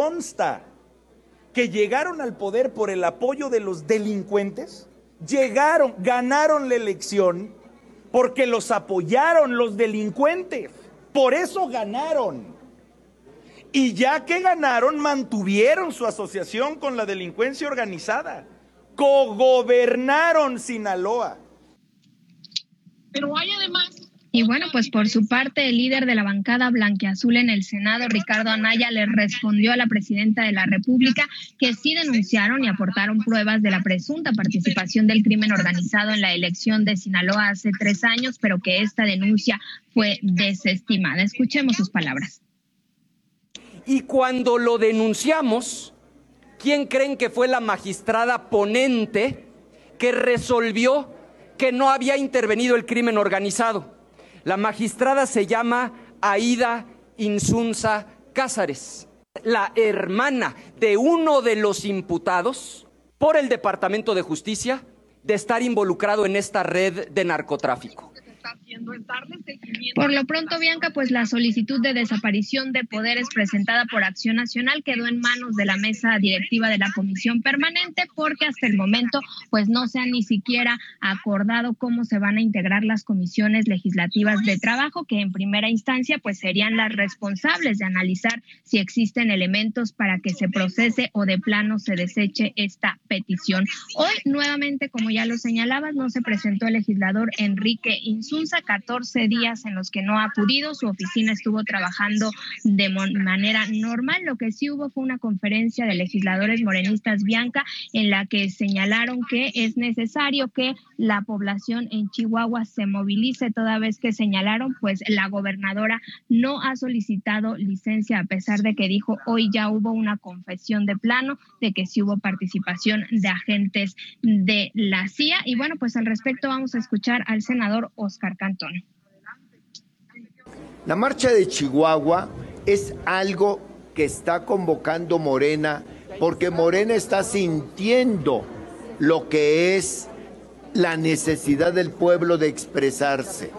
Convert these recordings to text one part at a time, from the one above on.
consta que llegaron al poder por el apoyo de los delincuentes, ganaron la elección porque los apoyaron los delincuentes, por eso ganaron. Y ya que ganaron, mantuvieron su asociación con la delincuencia organizada, cogobernaron Sinaloa. Pero hay además... Y bueno, pues por su parte, el líder de la bancada blanquiazul en el Senado, Ricardo Anaya, le respondió a la presidenta de la República que sí denunciaron y aportaron pruebas de la presunta participación del crimen organizado en la elección de Sinaloa hace 3 años, pero que esta denuncia fue desestimada. Escuchemos sus palabras. Y cuando lo denunciamos, ¿quién creen que fue la magistrada ponente que resolvió que no había intervenido el crimen organizado? La magistrada se llama Aida Insunza Cázares, la hermana de uno de los imputados por el Departamento de Justicia de estar involucrado en esta red de narcotráfico. Por lo pronto, Bianca, pues la solicitud de desaparición de poderes presentada por Acción Nacional quedó en manos de la mesa directiva de la Comisión Permanente, porque hasta el momento pues no se ha ni siquiera acordado cómo se van a integrar las comisiones legislativas de trabajo, que en primera instancia pues serían las responsables de analizar si existen elementos para que se procese o de plano se deseche esta petición. Hoy nuevamente, como ya lo señalabas, no se presentó el legislador Enrique Insunza, 14 días en los que no ha acudido, su oficina estuvo trabajando de manera normal. Lo que sí hubo fue una conferencia de legisladores morenistas, Bianca, en la que señalaron que es necesario que la población en Chihuahua se movilice, toda vez que señalaron pues la gobernadora no ha solicitado licencia, a pesar de que dijo hoy ya hubo una confesión de plano de que sí hubo participación de agentes de la CIA. Y bueno, pues al respecto vamos a escuchar al senador Oscar Cantón. La marcha de Chihuahua es algo que está convocando Morena, porque Morena está sintiendo lo que es la necesidad del pueblo de expresarse.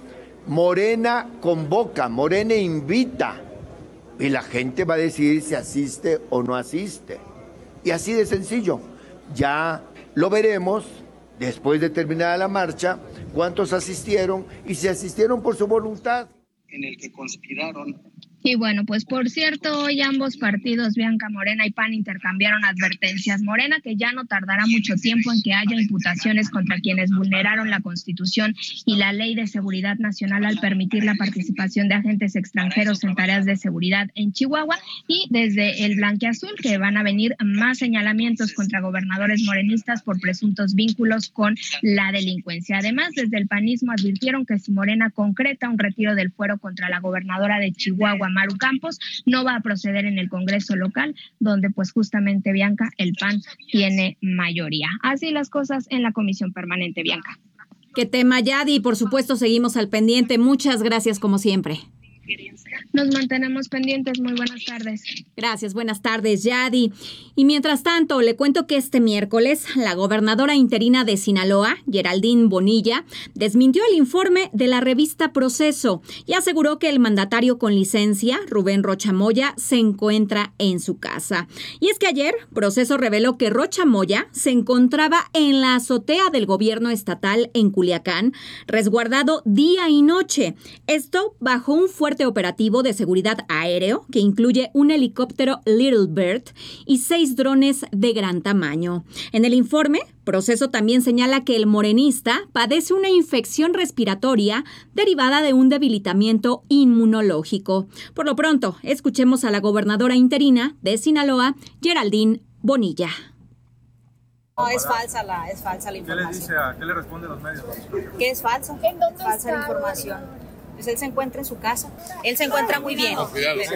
Morena convoca, Morena invita, y la gente va a decidir si asiste o no asiste. Y así de sencillo. Ya lo veremos después de terminada la marcha, cuántos asistieron y si asistieron por su voluntad. En el que conspiraron. Y bueno, pues por cierto, hoy ambos partidos, Bianca, Morena y PAN, intercambiaron advertencias. Morena, que ya no tardará mucho tiempo en que haya imputaciones contra quienes vulneraron la Constitución y la Ley de Seguridad Nacional al permitir la participación de agentes extranjeros en tareas de seguridad en Chihuahua. Y desde el blanquiazul, que van a venir más señalamientos contra gobernadores morenistas por presuntos vínculos con la delincuencia. Además, desde el panismo advirtieron que si Morena concreta un retiro del fuero contra la gobernadora de Chihuahua, Maru Campos, no va a proceder en el Congreso local, donde pues justamente, Bianca, el PAN tiene mayoría. Así las cosas en la Comisión Permanente, Bianca. ¿Qué tema, Yadi? Por supuesto, seguimos al pendiente. Muchas gracias, como siempre. Nos mantenemos pendientes. Muy buenas tardes. Gracias, buenas tardes, Yadi. Y mientras tanto, le cuento que este miércoles la gobernadora interina de Sinaloa, Geraldine Bonilla, desmintió el informe de la revista Proceso y aseguró que el mandatario con licencia, Rubén Rocha Moya, se encuentra en su casa. Y es que ayer Proceso reveló que Rocha Moya se encontraba en la azotea del gobierno estatal en Culiacán, resguardado día y noche. Esto bajo un fuerte operativo de seguridad aéreo que incluye un helicóptero Little Bird y 6 drones de gran tamaño. En el informe, Proceso también señala que el morenista padece una infección respiratoria derivada de un debilitamiento inmunológico. Por lo pronto, escuchemos a la gobernadora interina de Sinaloa, Geraldine Bonilla. No, es falsa la información. ¿Qué le dice qué le responde a los medios? Que es falso. ¿En dónde es falsa la información. Pues él se encuentra en su casa. Él se encuentra muy bien.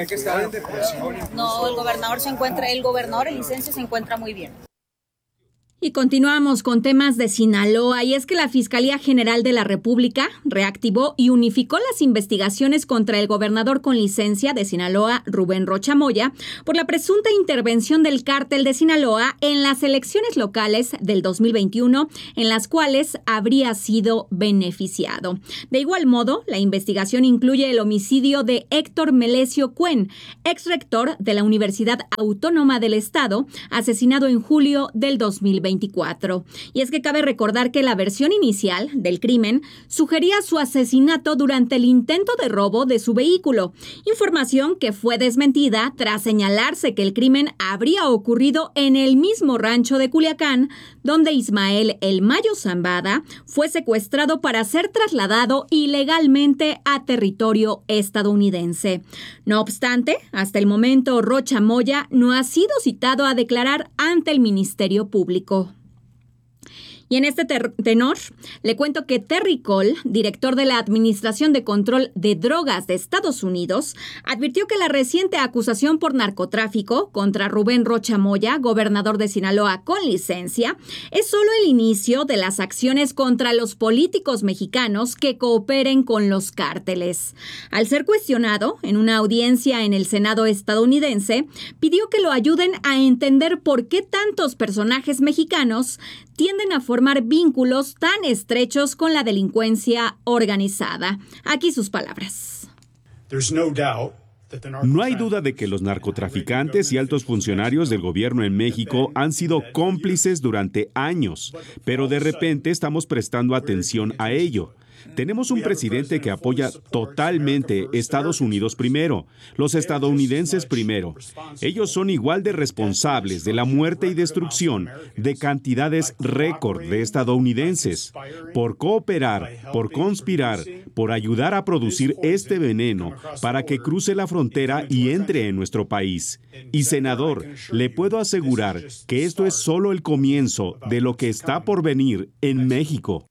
No, el gobernador, el licencia se encuentra muy bien. Y continuamos con temas de Sinaloa, y es que la Fiscalía General de la República reactivó y unificó las investigaciones contra el gobernador con licencia de Sinaloa, Rubén Rocha Moya, por la presunta intervención del cártel de Sinaloa en las elecciones locales del 2021, en las cuales habría sido beneficiado. De igual modo, la investigación incluye el homicidio de Héctor Melesio Cuen, exrector de la Universidad Autónoma del Estado, asesinado en julio del 2024. Y es que cabe recordar que la versión inicial del crimen sugería su asesinato durante el intento de robo de su vehículo, información que fue desmentida tras señalarse que el crimen habría ocurrido en el mismo rancho de Culiacán, donde Ismael El Mayo Zambada fue secuestrado para ser trasladado ilegalmente a territorio estadounidense. No obstante, hasta el momento Rocha Moya no ha sido citado a declarar ante el Ministerio Público. Y en este tenor, le cuento que Terry Cole, director de la Administración de Control de Drogas de Estados Unidos, advirtió que la reciente acusación por narcotráfico contra Rubén Rocha Moya, gobernador de Sinaloa con licencia, es solo el inicio de las acciones contra los políticos mexicanos que cooperen con los cárteles. Al ser cuestionado en una audiencia en el Senado estadounidense, pidió que lo ayuden a entender por qué tantos personajes mexicanos tienden a formar vínculos tan estrechos con la delincuencia organizada. Aquí sus palabras. No hay duda de que los narcotraficantes y altos funcionarios del gobierno en México han sido cómplices durante años, pero de repente estamos prestando atención a ello. Tenemos un presidente que apoya totalmente Estados Unidos primero, los estadounidenses primero. Ellos son igual de responsables de la muerte y destrucción de cantidades récord de estadounidenses. Por cooperar, por conspirar, por ayudar a producir este veneno para que cruce la frontera y entre en nuestro país. Y senador, le puedo asegurar que esto es solo el comienzo de lo que está por venir en México.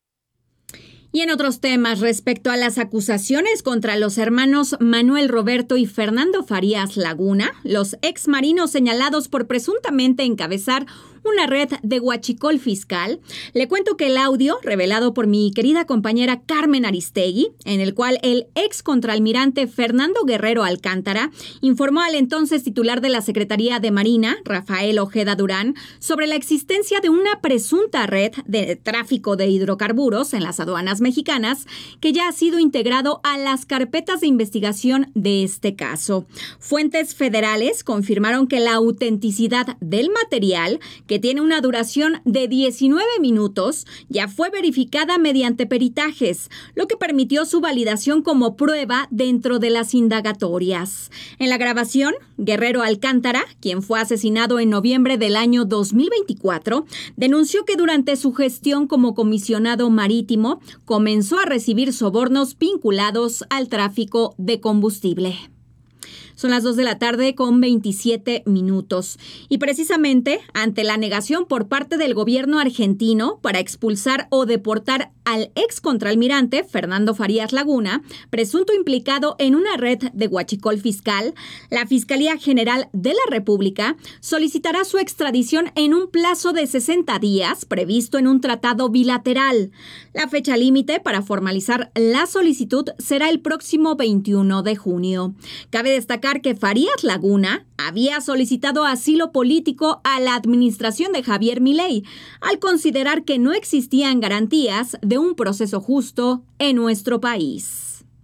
Y en otros temas, respecto a las acusaciones contra los hermanos Manuel Roberto y Fernando Farías Laguna, los exmarinos señalados por presuntamente encabezar una red de huachicol fiscal, le cuento que el audio revelado por mi querida compañera Carmen Aristegui, en el cual el ex contraalmirante Fernando Guerrero Alcántara informó al entonces titular de la Secretaría de Marina, Rafael Ojeda Durán, sobre la existencia de una presunta red de tráfico de hidrocarburos en las aduanas mexicanas que ya ha sido integrado a las carpetas de investigación de este caso. Fuentes federales confirmaron que la autenticidad del material, que tiene una duración de 19 minutos, ya fue verificada mediante peritajes, lo que permitió su validación como prueba dentro de las indagatorias. En la grabación, Guerrero Alcántara, quien fue asesinado en noviembre del año 2024, denunció que durante su gestión como comisionado marítimo comenzó a recibir sobornos vinculados al tráfico de combustible. Son las 2 de la tarde con 27 minutos. Y precisamente ante la negación por parte del gobierno argentino para expulsar o deportar al ex contraalmirante Fernando Farías Laguna, presunto implicado en una red de huachicol fiscal, la Fiscalía General de la República solicitará su extradición en un plazo de 60 días previsto en un tratado bilateral. La fecha límite para formalizar la solicitud será el próximo 21 de junio. Cabe destacar que Farías Laguna había solicitado asilo político a la administración de Javier Milei, al considerar que no existían garantías de un proceso justo en nuestro país.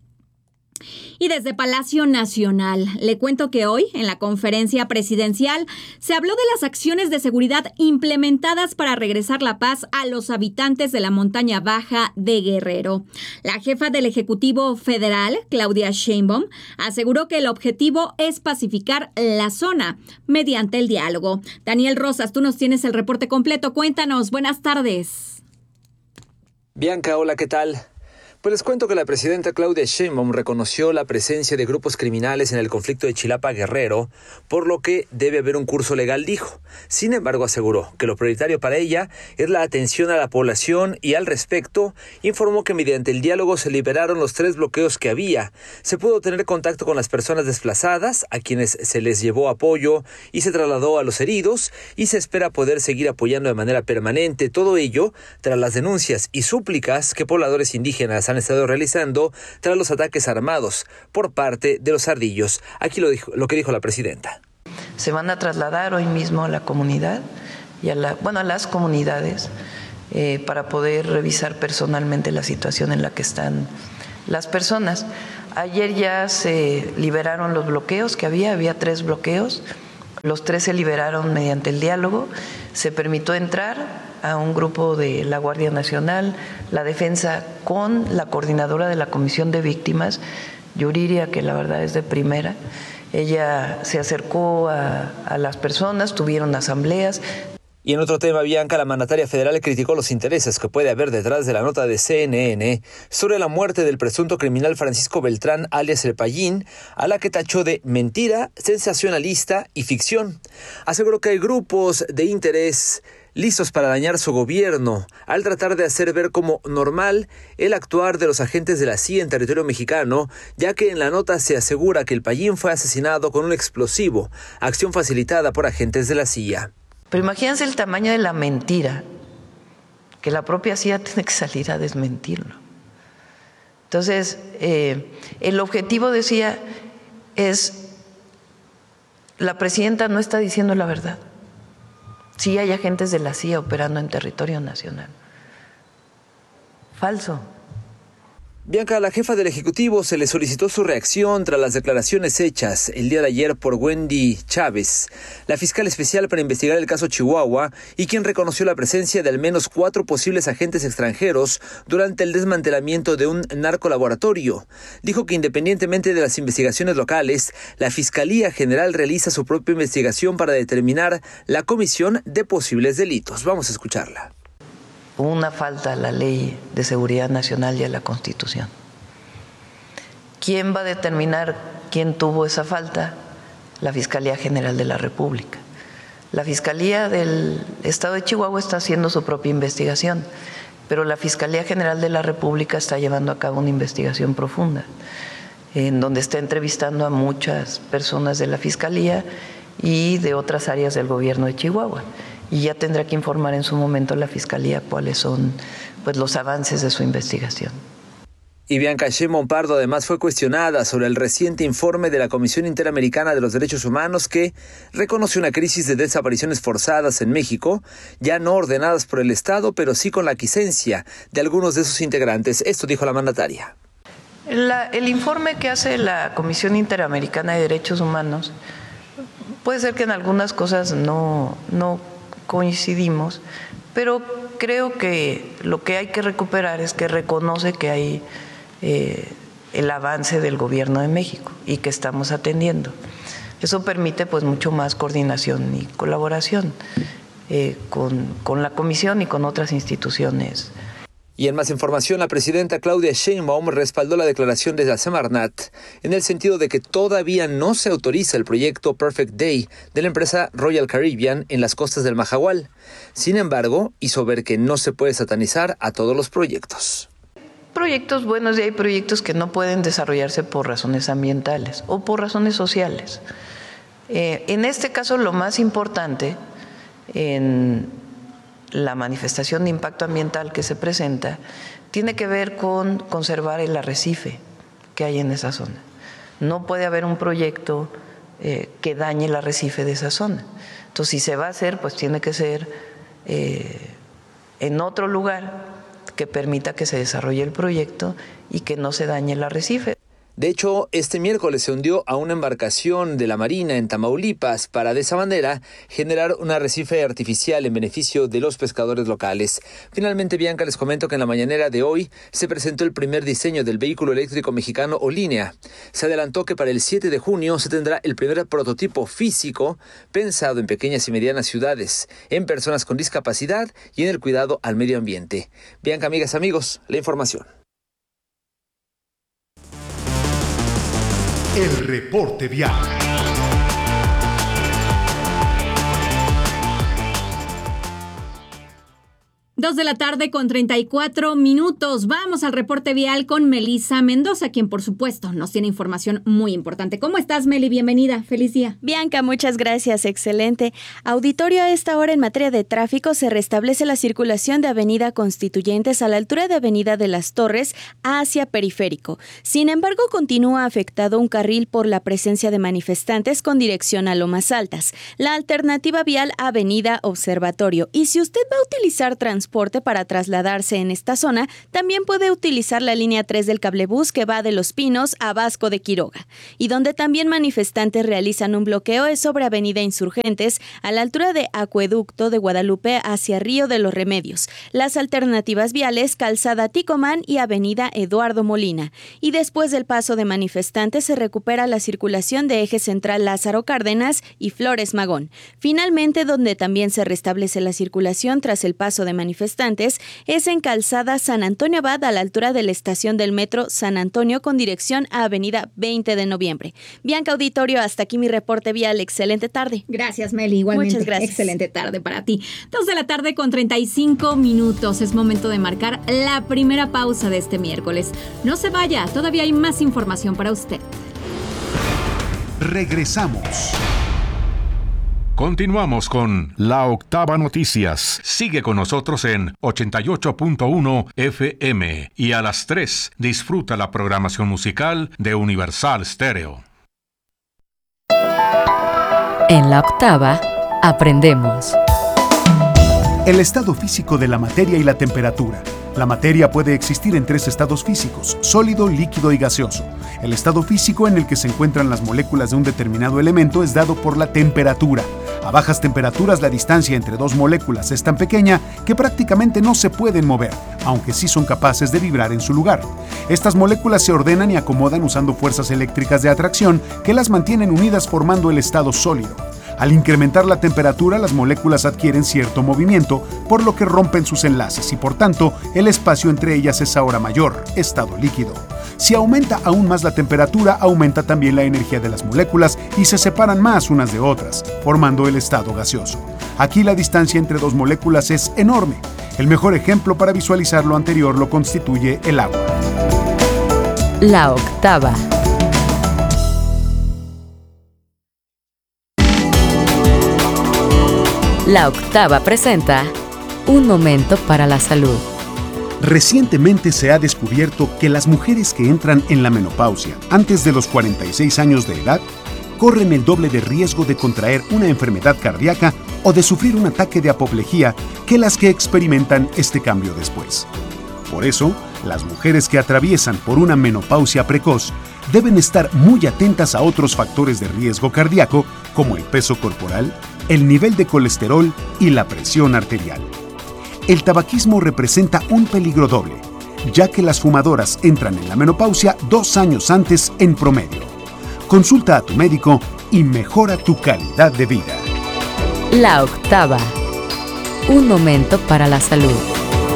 Y desde Palacio Nacional, le cuento que hoy, en la conferencia presidencial, se habló de las acciones de seguridad implementadas para regresar la paz a los habitantes de la montaña baja de Guerrero. La jefa del Ejecutivo Federal, Claudia Sheinbaum, aseguró que el objetivo es pacificar la zona mediante el diálogo. Daniel Rosas, tú nos tienes el reporte completo. Cuéntanos. Buenas tardes. Bianca, hola, ¿qué tal? Pues les cuento que la presidenta Claudia Sheinbaum reconoció la presencia de grupos criminales en el conflicto de Chilapa Guerrero, por lo que debe haber un curso legal, dijo. Sin embargo, aseguró que lo prioritario para ella es la atención a la población y al respecto informó que mediante el diálogo se liberaron los 3 bloqueos que había. Se pudo tener contacto con las personas desplazadas, a quienes se les llevó apoyo y se trasladó a los heridos y se espera poder seguir apoyando de manera permanente. Todo ello tras las denuncias y súplicas que pobladores indígenas han estado realizando tras los ataques armados por parte de los ardillos. Aquí lo que dijo la presidenta. Se van a trasladar hoy mismo a la comunidad y a las comunidades para poder revisar personalmente la situación en la que están las personas. Ayer ya se liberaron los bloqueos que había 3 bloqueos. Los 3 se liberaron mediante el diálogo. Se permitió entrar a un grupo de la Guardia Nacional, la Defensa, con la coordinadora de la Comisión de Víctimas, Yuriria, que la verdad es de primera. Ella se acercó a las personas, tuvieron asambleas. Y en otro tema, Bianca, la mandataria federal criticó los intereses que puede haber detrás de la nota de CNN sobre la muerte del presunto criminal Francisco Beltrán, alias El Payín, a la que tachó de mentira, sensacionalista y ficción. Aseguró que hay grupos de interés listos para dañar su gobierno, al tratar de hacer ver como normal el actuar de los agentes de la CIA en territorio mexicano, ya que en la nota se asegura que El Payín fue asesinado con un explosivo, acción facilitada por agentes de la CIA. Pero imagínense el tamaño de la mentira, que la propia CIA tiene que salir a desmentirlo. Entonces, el objetivo, decía, es, la presidenta no está diciendo la verdad. Sí hay agentes de la CIA operando en territorio nacional. Falso. Bianca, a la jefa del Ejecutivo se le solicitó su reacción tras las declaraciones hechas el día de ayer por Wendy Chávez, la fiscal especial para investigar el caso Chihuahua y quien reconoció la presencia de al menos 4 posibles agentes extranjeros durante el desmantelamiento de un narcolaboratorio. Dijo que independientemente de las investigaciones locales, la Fiscalía General realiza su propia investigación para determinar la comisión de posibles delitos. Vamos a escucharla. Una falta a la Ley de Seguridad Nacional y a la Constitución. ¿Quién va a determinar quién tuvo esa falta? La Fiscalía General de la República. La Fiscalía del Estado de Chihuahua está haciendo su propia investigación, pero la Fiscalía General de la República está llevando a cabo una investigación profunda, en donde está entrevistando a muchas personas de la Fiscalía y de otras áreas del gobierno de Chihuahua. Y ya tendrá que informar en su momento la Fiscalía cuáles son los avances de su investigación. Y Bianca Sheinbaum Pardo además fue cuestionada sobre el reciente informe de la Comisión Interamericana de los Derechos Humanos que reconoce una crisis de desapariciones forzadas en México, ya no ordenadas por el Estado, pero sí con la aquiescencia de algunos de sus integrantes. Esto dijo la mandataria. El informe que hace la Comisión Interamericana de Derechos Humanos puede ser que en algunas cosas no coincidimos, pero creo que lo que hay que recuperar es que reconoce que hay el avance del gobierno de México y que estamos atendiendo. Eso permite mucho más coordinación y colaboración con la Comisión y con otras instituciones. Y en más información, la presidenta Claudia Sheinbaum respaldó la declaración de la Semarnat en el sentido de que todavía no se autoriza el proyecto Perfect Day de la empresa Royal Caribbean en las costas del Mahahual. Sin embargo, hizo ver que no se puede satanizar a todos los proyectos. Proyectos buenos y hay proyectos que no pueden desarrollarse por razones ambientales o por razones sociales. En este caso, lo más importante en la manifestación de impacto ambiental que se presenta tiene que ver con conservar el arrecife que hay en esa zona. No puede haber un proyecto que dañe el arrecife de esa zona. Entonces, si se va a hacer, tiene que ser en otro lugar que permita que se desarrolle el proyecto y que no se dañe el arrecife. De hecho, este miércoles se hundió a una embarcación de la Marina en Tamaulipas para de esa manera generar un arrecife artificial en beneficio de los pescadores locales. Finalmente, Bianca, les comento que en la mañanera de hoy se presentó el primer diseño del vehículo eléctrico mexicano Olínea. Se adelantó que para el 7 de junio se tendrá el primer prototipo físico pensado en pequeñas y medianas ciudades, en personas con discapacidad y en el cuidado al medio ambiente. Bianca, amigas, amigos, la información. El reporte vial. Dos de la tarde con 34 minutos. Vamos al reporte vial con Melissa Mendoza, quien por supuesto nos tiene información muy importante. ¿Cómo estás, Meli? Bienvenida. Feliz día. Bianca, muchas gracias. Excelente. Auditorio, a esta hora en materia de tráfico se restablece la circulación de Avenida Constituyentes a la altura de Avenida de las Torres hacia Periférico. Sin embargo, continúa afectado un carril por la presencia de manifestantes con dirección a Lomas Altas. La alternativa vial Avenida Observatorio. Y si usted va a utilizar transporte para trasladarse en esta zona, también puede utilizar la línea 3 del cablebús que va de Los Pinos a Vasco de Quiroga. Y donde también manifestantes realizan un bloqueo es sobre Avenida Insurgentes a la altura de Acueducto de Guadalupe hacia Río de los Remedios. Las alternativas viales Calzada Ticomán y Avenida Eduardo Molina. Y después del paso de manifestantes se recupera la circulación de Eje Central Lázaro Cárdenas y Flores Magón. Finalmente, donde también se restablece la circulación tras el paso de manifestantes es en Calzada San Antonio Abad a la altura de la estación del metro San Antonio con dirección a Avenida 20 de Noviembre. Bianca, auditorio, hasta aquí mi reporte vial. Excelente tarde. Gracias, Meli. Igualmente. Muchas gracias. Excelente tarde para ti. 2 de la tarde con 35 minutos. Es momento de marcar la primera pausa de este miércoles. No se vaya, todavía hay más información para usted. Regresamos. Continuamos con La Octava Noticias. Sigue con nosotros en 88.1 FM y a las 3 disfruta la programación musical de Universal Stereo. En La Octava aprendemos. El estado físico de la materia y la temperatura. La materia puede existir en 3 estados físicos: sólido, líquido y gaseoso. El estado físico en el que se encuentran las moléculas de un determinado elemento es dado por la temperatura. A bajas temperaturas, la distancia entre 2 moléculas es tan pequeña que prácticamente no se pueden mover, aunque sí son capaces de vibrar en su lugar. Estas moléculas se ordenan y acomodan usando fuerzas eléctricas de atracción que las mantienen unidas formando el estado sólido. Al incrementar la temperatura, las moléculas adquieren cierto movimiento, por lo que rompen sus enlaces y por tanto, el espacio entre ellas es ahora mayor, estado líquido. Si aumenta aún más la temperatura, aumenta también la energía de las moléculas y se separan más unas de otras, formando el estado gaseoso. Aquí la distancia entre 2 moléculas es enorme. El mejor ejemplo para visualizar lo anterior lo constituye el agua. La Octava. La Octava presenta Un Momento para la Salud. Recientemente se ha descubierto que las mujeres que entran en la menopausia antes de los 46 años de edad corren el doble de riesgo de contraer una enfermedad cardíaca o de sufrir un ataque de apoplejía que las que experimentan este cambio después. Por eso, las mujeres que atraviesan por una menopausia precoz deben estar muy atentas a otros factores de riesgo cardíaco como el peso corporal, el nivel de colesterol y la presión arterial. El tabaquismo representa un peligro doble, ya que las fumadoras entran en la menopausia 2 años antes en promedio. Consulta a tu médico y mejora tu calidad de vida. La Octava. Un momento para la salud.